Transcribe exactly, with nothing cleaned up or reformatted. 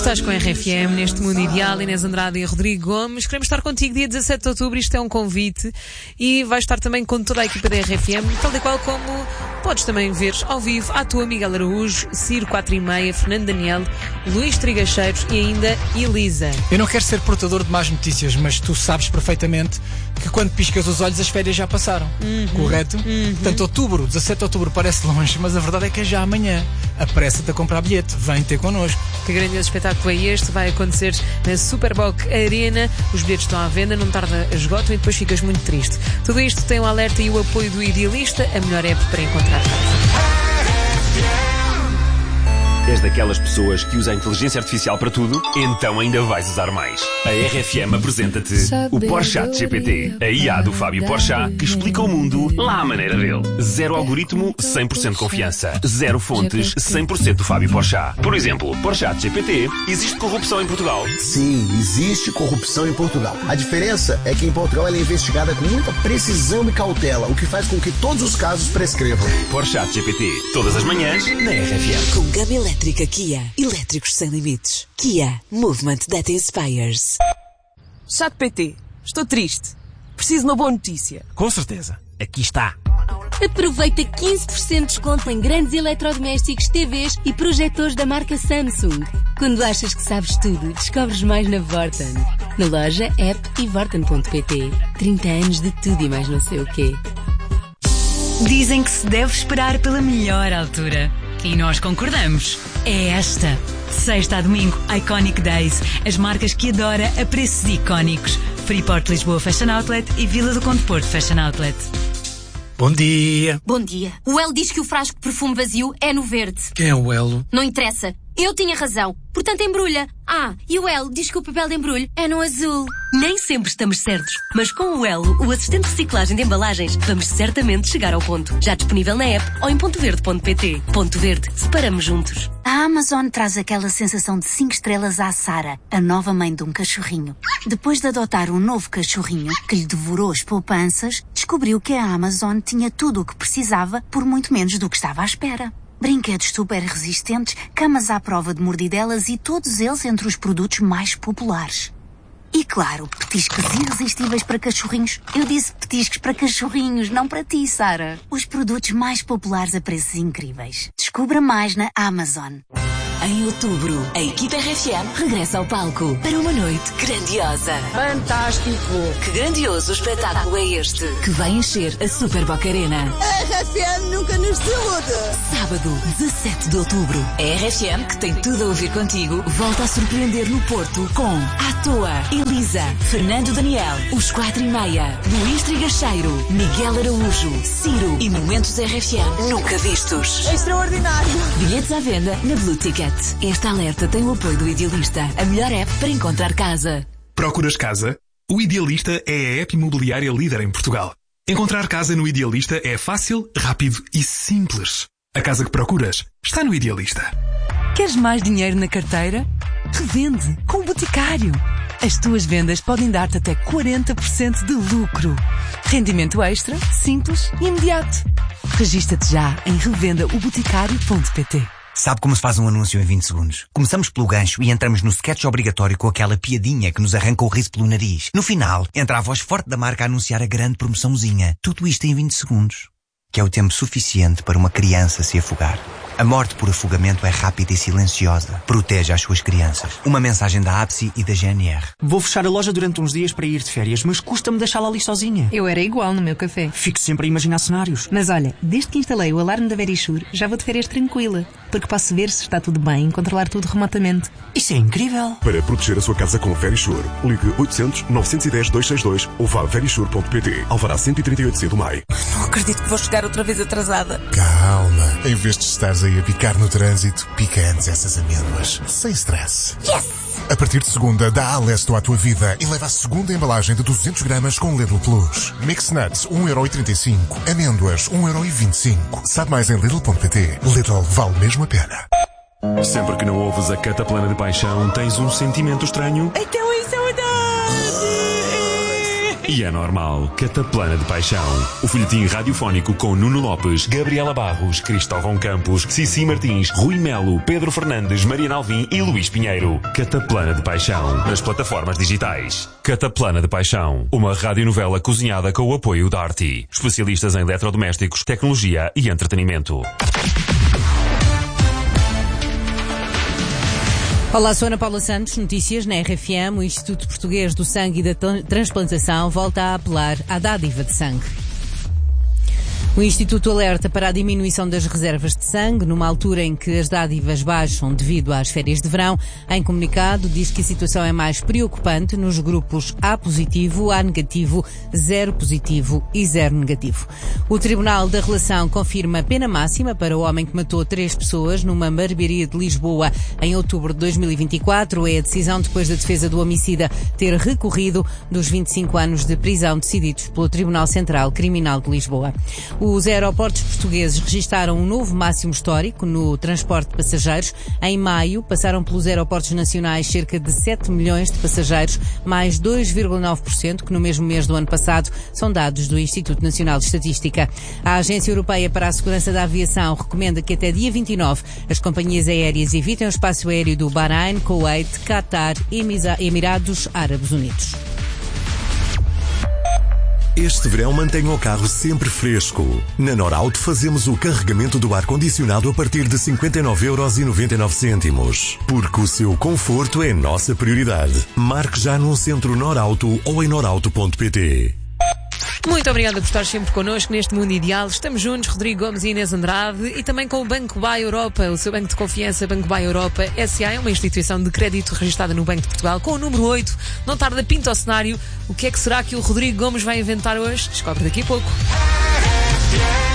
Estás com a R F M neste mundo ideal, Inês Andrade e Rodrigo Gomes. Queremos estar contigo dia dezassete de outubro, isto é um convite, e vais estar também com toda a equipa da R F M, tal e qual como podes também ver ao vivo a tua Miguel Araújo, Ciro quatro e meia, Fernando Daniel, Luís Trigacheiros e ainda Elisa. Eu não quero ser portador de más notícias, mas tu sabes perfeitamente que quando piscas os olhos as férias já passaram, uhum, correto? Uhum. Portanto, outubro, dezassete de outubro parece longe, mas a verdade é que é já amanhã. Apressa-te a comprar bilhete, vem ter connosco. Que grandioso espetáculo é este, vai acontecer na Superboc Arena, os bilhetes estão à venda, não tarda, esgotam e depois ficas muito triste. Tudo isto tem o alerta e o apoio do Idealista, a melhor app para encontrar casa. És daquelas pessoas que usa a inteligência artificial para tudo? Então ainda vais usar mais. A R F M apresenta-te o Porchat G P T, a I A do Fábio Porchat, que explica o mundo lá à maneira dele. Zero algoritmo, cem por cento confiança. Zero fontes, cem por cento do Fábio Porchat. Por exemplo, Porchat G P T, existe corrupção em Portugal? Sim, existe corrupção em Portugal. A diferença é que em Portugal ela é investigada com muita precisão e cautela, o que faz com que todos os casos prescrevam. Porchat G P T, todas as manhãs, na R F M. Com gama elétrica Kia. Elétricos sem limites. Kia. Movement that inspires. Chat P T. Estou triste. Preciso de uma boa notícia. Com certeza. Aqui está. Aproveita quinze por cento de desconto em grandes eletrodomésticos, T Vs e projetores da marca Samsung. Quando achas que sabes tudo, descobres mais na Vorten. Na loja, app e vorten ponto pt. trinta anos de tudo e mais não sei o quê. Dizem que se deve esperar pela melhor altura. E nós concordamos. É esta. De sexta a domingo, Iconic Days. As marcas que adora a preços icónicos. Freeport Lisboa Fashion Outlet e Vila do Conde Porto Fashion Outlet. Bom dia. Bom dia. O Elo diz que o frasco de perfume vazio é no verde. Quem é o Elo? Não interessa. Eu tinha razão. Portanto, embrulha. Ah, e o Elo diz que o papel de embrulho é no azul. Nem sempre estamos certos, mas com o Elo, o assistente de reciclagem de embalagens, vamos certamente chegar ao ponto. Já disponível na app ou em ponto verde ponto pt. Ponto Verde, separamos juntos. A Amazon traz aquela sensação de cinco estrelas à Sara, a nova mãe de um cachorrinho. Depois de adotar um novo cachorrinho que lhe devorou as poupanças, descobriu que a Amazon tinha tudo o que precisava por muito menos do que estava à espera. Brinquedos super resistentes, camas à prova de mordidelas e todos eles entre os produtos mais populares. E claro, petiscos irresistíveis para cachorrinhos. Eu disse petiscos para cachorrinhos, não para ti, Sara. Os produtos mais populares a preços incríveis. Descubra mais na Amazon. Em outubro, a equipa R F M regressa ao palco para uma noite grandiosa. Fantástico! Que grandioso espetáculo é este que vai encher a Superboc Arena. A R F M nunca nos desilude. Sábado, dezassete de outubro. A R F M, que tem tudo a ouvir contigo, volta a surpreender no Porto com À Toa, Elisa, Fernando Daniel, Os Quatro e Meia, Luís Trigacheiro, Miguel Araújo, Ciro e momentos R F M nunca vistos. Extraordinário! Bilhetes à venda na Blue Ticket. Este alerta tem o apoio do Idealista, a melhor app para encontrar casa. Procuras casa? O Idealista é a app imobiliária líder em Portugal. Encontrar casa no Idealista é fácil, rápido e simples. A casa que procuras está no Idealista. Queres mais dinheiro na carteira? Revende com o Boticário. As tuas vendas podem dar-te até quarenta por cento de lucro. Rendimento extra, simples e imediato. Regista-te já em revenda o boticário ponto pt. Sabe como se faz um anúncio em vinte segundos? Começamos pelo gancho e entramos no sketch obrigatório com aquela piadinha que nos arranca o riso pelo nariz. No final, entra a voz forte da marca a anunciar a grande promoçãozinha. Tudo isto em vinte segundos. Que é o tempo suficiente para uma criança se afogar. A morte por afogamento é rápida e silenciosa. Protege as suas crianças. Uma mensagem da A B S I e da G N R. Vou fechar a loja durante uns dias para ir de férias, mas custa-me deixá-la ali sozinha. Eu era igual no meu café. Fico sempre a imaginar cenários. Mas olha, desde que instalei o alarme da Verisure, já vou de férias tranquila, porque posso ver se está tudo bem e controlar tudo remotamente. Isso é incrível. Para proteger a sua casa com Verisure, ligue oitocentos, novecentos e dez, duzentos e sessenta e dois ou vá a verisure ponto pt. Alvará cento e trinta e oito C do Maio. Não acredito que vou chegar outra vez atrasada. Calma. Em vez de estares aí a picar no trânsito, pica antes essas amêndoas. Sem stress. Yes! A partir de segunda, dá Alesto à tua vida e leva a segunda embalagem de duzentos gramas com Lidl Plus. Mix Nuts, um euro e trinta e cinco. Amêndoas, um euro e vinte e cinco. Sabe mais em lidl ponto pt. Lidl vale mesmo a pena. Sempre que não ouves a Cataplana de Paixão, tens um sentimento estranho. Então isso é verdade! E é normal. Cataplana de Paixão. O folhetim radiofónico com Nuno Lopes, Gabriela Barros, Cristóvão Campos, Cici Martins, Rui Melo, Pedro Fernandes, Mariana Alvim e Luís Pinheiro. Cataplana de Paixão. Nas plataformas digitais. Cataplana de Paixão. Uma radionovela cozinhada com o apoio da Arti. Especialistas em eletrodomésticos, tecnologia e entretenimento. Olá, sou Ana Paula Santos, notícias na R F M. O Instituto Português do Sangue e da Transplantação volta a apelar à dádiva de sangue. O Instituto alerta para a diminuição das reservas de sangue, numa altura em que as dádivas baixam devido às férias de verão. Em comunicado, diz que a situação é mais preocupante nos grupos A positivo, A negativo, zero positivo e zero negativo. O Tribunal da Relação confirma pena máxima para o homem que matou três pessoas numa barbearia de Lisboa em outubro de dois mil e vinte e quatro. É a decisão depois da defesa do homicida ter recorrido dos vinte e cinco anos de prisão decididos pelo Tribunal Central Criminal de Lisboa. Os aeroportos portugueses registaram um novo máximo histórico no transporte de passageiros. Em maio, passaram pelos aeroportos nacionais cerca de sete milhões de passageiros, mais dois vírgula nove por cento que no mesmo mês do ano passado, são dados do Instituto Nacional de Estatística. A Agência Europeia para a Segurança da Aviação recomenda que até dia vinte e nove as companhias aéreas evitem o espaço aéreo do Bahrein, Kuwait, Qatar e Emirados Árabes Unidos. Este verão mantenha o carro sempre fresco. Na Norauto fazemos o carregamento do ar-condicionado a partir de cinquenta e nove euros e noventa e nove cêntimos. Porque o seu conforto é nossa prioridade. Marque já num centro Norauto ou em norauto ponto pt. Muito obrigada por estar sempre connosco neste Mundo Ideal. Estamos juntos, Rodrigo Gomes e Inês Andrade, e também com o Banco Buy Europa, o seu banco de confiança. Banco Buy Europa S A é uma instituição de crédito registada no Banco de Portugal com o número oito. Não tarda, pinta o cenário. O que é que será que o Rodrigo Gomes vai inventar hoje? Descobre daqui a pouco.